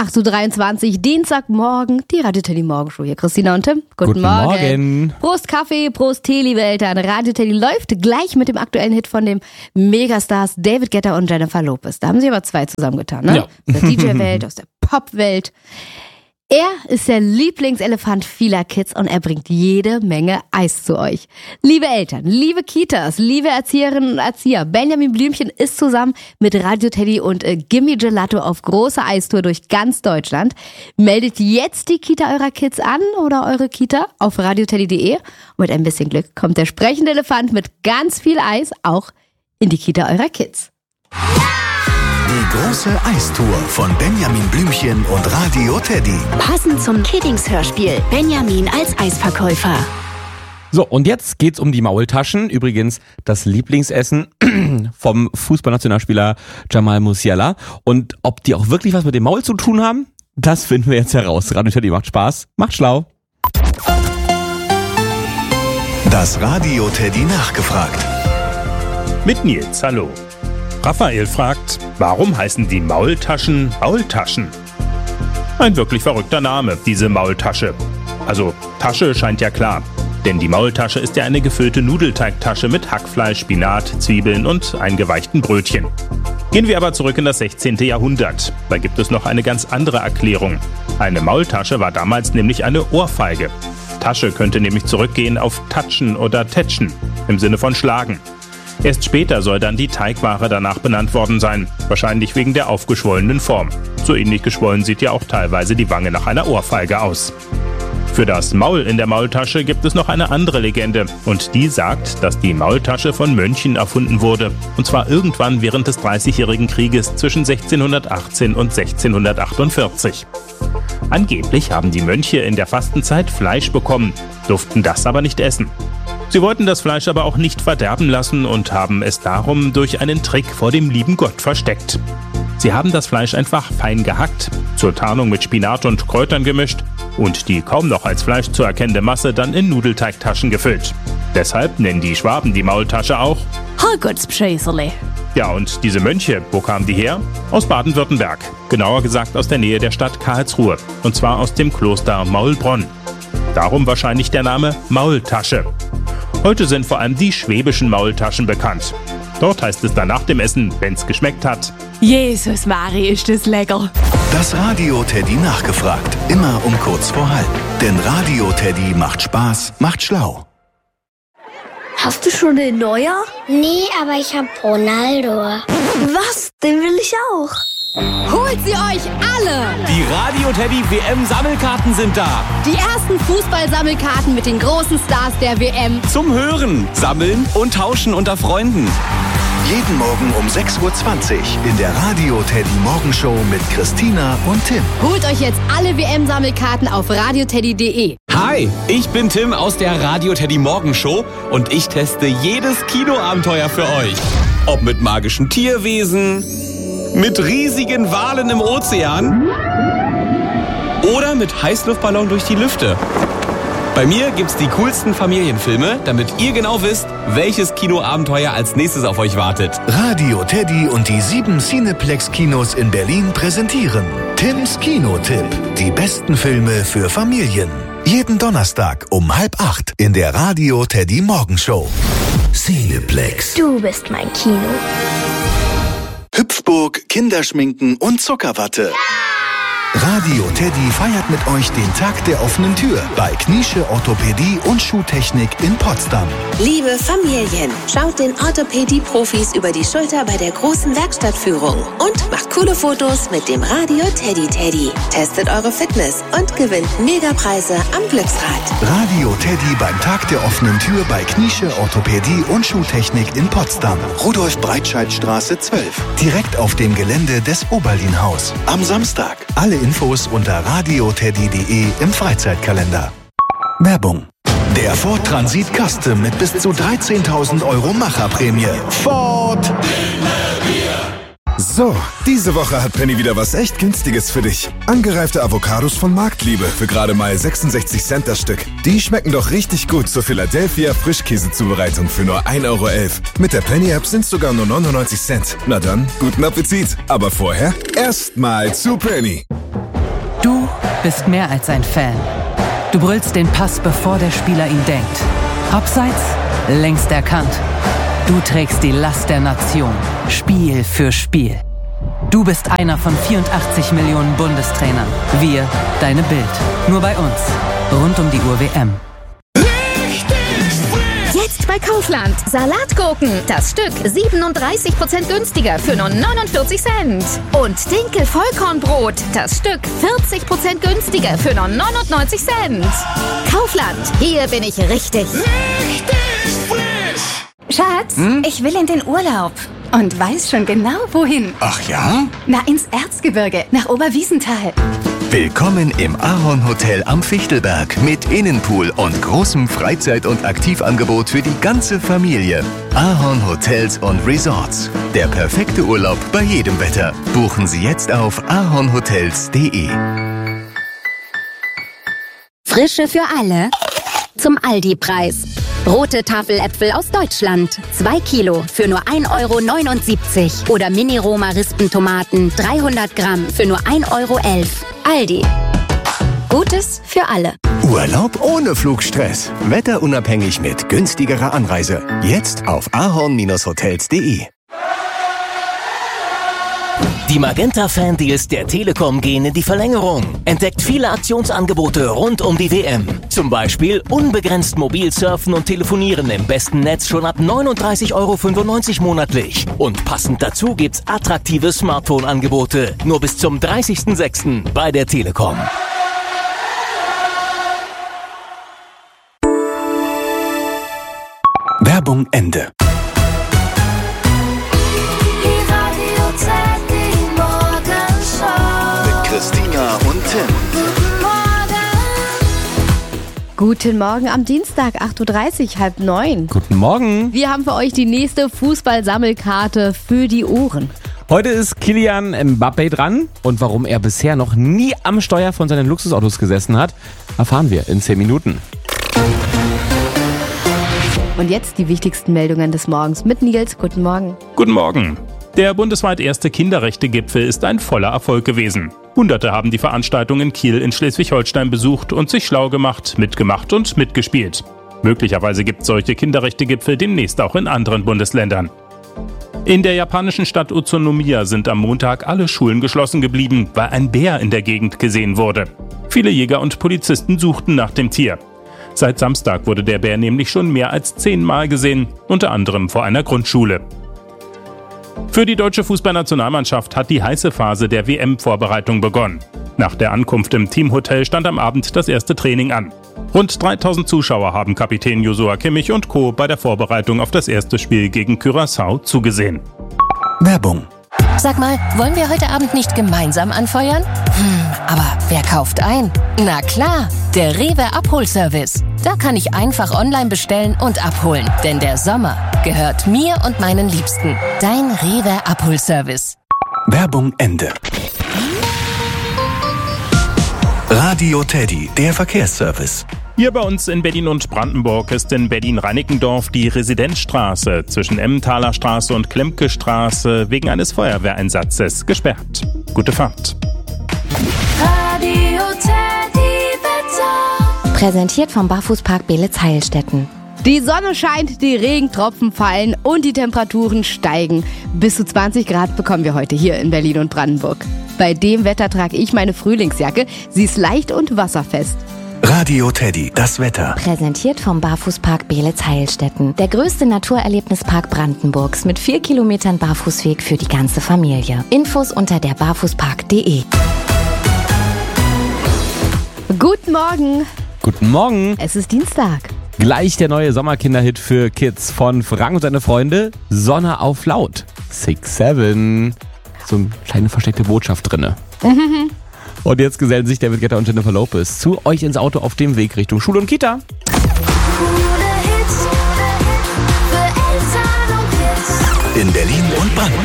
8.23 Uhr, Dienstagmorgen, die Radio Teddy Morgenshow. Hier Christina und Tim. Guten Morgen. Prost Kaffee, Prost Tee, liebe Eltern. Radio Teddy läuft gleich mit dem aktuellen Hit von dem Megastars David Guetta und Jennifer Lopez. Da haben sie aber zwei zusammengetan, ne? Ja. Aus der DJ-Welt, aus der Pop-Welt. Er ist der Lieblingselefant vieler Kids und er bringt jede Menge Eis zu euch. Liebe Eltern, liebe Kitas, liebe Erzieherinnen und Erzieher, Benjamin Blümchen ist zusammen mit Radio Teddy und Gimme Gelato auf großer Eistour durch ganz Deutschland. Meldet jetzt die Kita eurer Kids an oder eure Kita auf radioteddy.de. Und mit ein bisschen Glück kommt der sprechende Elefant mit ganz viel Eis auch in die Kita eurer Kids. Die große Eistour von Benjamin Blümchen und Radio Teddy. Passend zum Kiddings-Hörspiel. Benjamin als Eisverkäufer. So, und jetzt geht's um die Maultaschen. Übrigens das Lieblingsessen vom Fußballnationalspieler Jamal Musiala. Und ob die auch wirklich was mit dem Maul zu tun haben, das finden wir jetzt heraus. Radio Teddy macht Spaß, macht schlau. Das Radio Teddy nachgefragt. Mit Nils, hallo. Raphael fragt, warum heißen die Maultaschen Maultaschen? Ein wirklich verrückter Name, diese Maultasche. Also, Tasche scheint ja klar. Denn die Maultasche ist ja eine gefüllte Nudelteigtasche mit Hackfleisch, Spinat, Zwiebeln und eingeweichten Brötchen. Gehen wir aber zurück in das 16. Jahrhundert. Da gibt es noch eine ganz andere Erklärung. Eine Maultasche war damals nämlich eine Ohrfeige. Tasche könnte nämlich zurückgehen auf Tatschen oder Tätschen, im Sinne von schlagen. Erst später soll dann die Teigware danach benannt worden sein, wahrscheinlich wegen der aufgeschwollenen Form. So ähnlich geschwollen sieht ja auch teilweise die Wange nach einer Ohrfeige aus. Für das Maul in der Maultasche gibt es noch eine andere Legende und die sagt, dass die Maultasche von Mönchen erfunden wurde und zwar irgendwann während des Dreißigjährigen Krieges zwischen 1618 und 1648. Angeblich haben die Mönche in der Fastenzeit Fleisch bekommen, durften das aber nicht essen. Sie wollten das Fleisch aber auch nicht verderben lassen und haben es darum durch einen Trick vor dem lieben Gott versteckt. Sie haben das Fleisch einfach fein gehackt, zur Tarnung mit Spinat und Kräutern gemischt und die kaum noch als Fleisch zu erkennende Masse dann in Nudelteigtaschen gefüllt. Deshalb nennen die Schwaben die Maultasche auch Herrgottspschäserle. Ja, und diese Mönche, wo kamen die her? Aus Baden-Württemberg, genauer gesagt aus der Nähe der Stadt Karlsruhe, und zwar aus dem Kloster Maulbronn. Darum wahrscheinlich der Name Maultasche. Heute sind vor allem die schwäbischen Maultaschen bekannt. Dort heißt es dann nach dem Essen, wenn's geschmeckt hat: Jesus Mari, ist das lecker. Das Radio Teddy nachgefragt. Immer um kurz vor halb. Denn Radio Teddy macht Spaß, macht schlau. Hast du schon den Neuer? Nee, aber ich hab Ronaldo. Was? Den will ich auch. Holt sie euch alle! Die Radio Teddy WM-Sammelkarten sind da. Die ersten Fußballsammelkarten mit den großen Stars der WM. Zum Hören, Sammeln und Tauschen unter Freunden. Jeden Morgen um 6.20 Uhr in der Radio Teddy Morgenshow mit Christina und Tim. Holt euch jetzt alle WM-Sammelkarten auf radioteddy.de. Hi, ich bin Tim aus der Radio Teddy Morgenshow und ich teste jedes Kinoabenteuer für euch. Ob mit magischen Tierwesen, mit riesigen Walen im Ozean oder mit Heißluftballon durch die Lüfte. Bei mir gibt's die coolsten Familienfilme, damit ihr genau wisst, welches Kinoabenteuer als nächstes auf euch wartet. Radio Teddy und die 7 Cineplex-Kinos in Berlin präsentieren Tims Kinotipp. Die besten Filme für Familien. Jeden Donnerstag um 7:30 in der Radio Teddy Morgenshow. Cineplex. Du bist mein Kino. Hüpfburg, Kinderschminken und Zuckerwatte. Radio Teddy feiert mit euch den Tag der offenen Tür bei Kniesche Orthopädie und Schuhtechnik in Potsdam. Liebe Familien, schaut den Orthopädie-Profis über die Schulter bei der großen Werkstattführung und macht coole Fotos mit dem Radio Teddy Teddy. Testet eure Fitness und gewinnt Megapreise am Glücksrad. Radio Teddy beim Tag der offenen Tür bei Kniesche Orthopädie und Schuhtechnik in Potsdam. Rudolf-Breitscheid-Straße 12. Direkt auf dem Gelände des Oberlin-Haus. Am Samstag. Alle Infos unter radioteddy.de im Freizeitkalender. Werbung. Der Ford Transit Custom mit bis zu 13.000 € Macherprämie. Ford! So, diese Woche hat Penny wieder was echt Günstiges für dich. Angereifte Avocados von Marktliebe für gerade mal 66 Cent das Stück. Die schmecken doch richtig gut zur Philadelphia Frischkäsezubereitung für nur 1,11 €. Mit der Penny-App sind es sogar nur 99 Cent. Na dann, guten Appetit. Aber vorher erstmal zu Penny. Du bist mehr als ein Fan. Du brüllst den Pass, bevor der Spieler ihn denkt. Abseits, längst erkannt. Du trägst die Last der Nation, Spiel für Spiel. Du bist einer von 84 Millionen Bundestrainern. Wir, deine Bild. Nur bei uns. Rund um die Uhr WM. Jetzt bei Kaufland. Salatgurken. Das Stück 37% günstiger für nur 49 Cent. Und Dinkel-Vollkornbrot. Das Stück 40% günstiger für nur 99 Cent. Kaufland. Hier bin ich richtig. Schatz, ich will in den Urlaub. Und weiß schon genau, wohin. Ach ja? Na, ins Erzgebirge, nach Oberwiesenthal. Willkommen im Ahorn Hotel am Fichtelberg mit Innenpool und großem Freizeit- und Aktivangebot für die ganze Familie. Ahorn Hotels und Resorts. Der perfekte Urlaub bei jedem Wetter. Buchen Sie jetzt auf ahornhotels.de. Frische für alle zum Aldi-Preis. Rote Tafeläpfel aus Deutschland. 2 Kilo für nur 1,79 € Oder Mini-Roma-Rispentomaten 300 Gramm für nur 1,11 € Aldi. Gutes für alle. Urlaub ohne Flugstress. Wetterunabhängig mit günstigerer Anreise. Jetzt auf ahorn-hotels.de. Die Magenta-Fan-Deals der Telekom gehen in die Verlängerung. Entdeckt viele Aktionsangebote rund um die WM. Zum Beispiel unbegrenzt mobil surfen und telefonieren im besten Netz schon ab 39,95 € monatlich. Und passend dazu gibt's attraktive Smartphone-Angebote. Nur bis zum 30.06. bei der Telekom. Werbung Ende. Christina und Tim. Guten Morgen am Dienstag, 8:30 Uhr, 8:30. Guten Morgen. Wir haben für euch die nächste Fußballsammelkarte für die Ohren. Heute ist Kylian Mbappé dran und warum er bisher noch nie am Steuer von seinen Luxusautos gesessen hat, erfahren wir in 10 Minuten. Und jetzt die wichtigsten Meldungen des Morgens mit Nils. Guten Morgen. Guten Morgen. Der bundesweit erste Kinderrechte-Gipfel ist ein voller Erfolg gewesen. Hunderte haben die Veranstaltung in Kiel in Schleswig-Holstein besucht und sich schlau gemacht, mitgemacht und mitgespielt. Möglicherweise gibt es solche Kinderrechte-Gipfel demnächst auch in anderen Bundesländern. In der japanischen Stadt Utsunomiya sind am Montag alle Schulen geschlossen geblieben, weil ein Bär in der Gegend gesehen wurde. Viele Jäger und Polizisten suchten nach dem Tier. Seit Samstag wurde der Bär nämlich schon mehr als 10 Mal gesehen, unter anderem vor einer Grundschule. Für die deutsche Fußballnationalmannschaft hat die heiße Phase der WM-Vorbereitung begonnen. Nach der Ankunft im Teamhotel stand am Abend das erste Training an. Rund 3000 Zuschauer haben Kapitän Joshua Kimmich und Co. bei der Vorbereitung auf das erste Spiel gegen Curaçao zugesehen. Werbung. Sag mal, wollen wir heute Abend nicht gemeinsam anfeuern? Aber wer kauft ein? Na klar, der Rewe Abholservice. Da kann ich einfach online bestellen und abholen. Denn der Sommer gehört mir und meinen Liebsten. Dein Rewe Abholservice. Werbung Ende. Radio Teddy, der Verkehrsservice. Hier bei uns in Berlin und Brandenburg ist in Berlin-Reinickendorf die Residenzstraße zwischen Emmentaler Straße und Klemke Straße wegen eines Feuerwehreinsatzes gesperrt. Gute Fahrt. Radio Teddy Wetter. Präsentiert vom Barfußpark Beelitz-Heilstätten. Die Sonne scheint, die Regentropfen fallen und die Temperaturen steigen. Bis zu 20 Grad bekommen wir heute hier in Berlin und Brandenburg. Bei dem Wetter trage ich meine Frühlingsjacke. Sie ist leicht und wasserfest. Radio Teddy, das Wetter. Präsentiert vom Barfußpark Beelitz-Heilstätten. Der größte Naturerlebnispark Brandenburgs mit 4 Kilometern Barfußweg für die ganze Familie. Infos unter derbarfußpark.de. Guten Morgen. Guten Morgen. Es ist Dienstag. Gleich der neue Sommerkinderhit für Kids von Frank und seine Freunde. Sonne auf laut. 6-7. So eine kleine versteckte Botschaft drinne. Und jetzt gesellen sich David Guetta und Jennifer Lopez zu euch ins Auto auf dem Weg Richtung Schule und Kita. In Berlin und Brandenburg.